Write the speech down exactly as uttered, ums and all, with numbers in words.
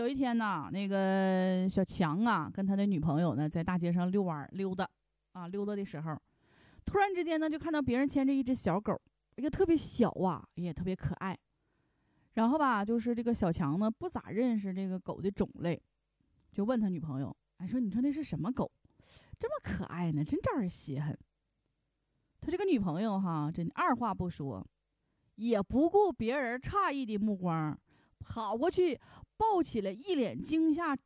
一天呢，那个小强啊，跟他的女朋友呢，在大街上遛弯溜达，啊，溜达的时候，突然之间呢，就看到别人牵着一只小狗，一个特别小啊，也特别可爱。然后吧，就是这个小强呢，不咋认识这个狗的种类，就问他女朋友，哎，说你说那是什么狗，这么可爱呢，真招人稀罕。他这个女朋友哈，真二话不说，也不顾别人诧异的目光，跑过去抱起来一脸惊吓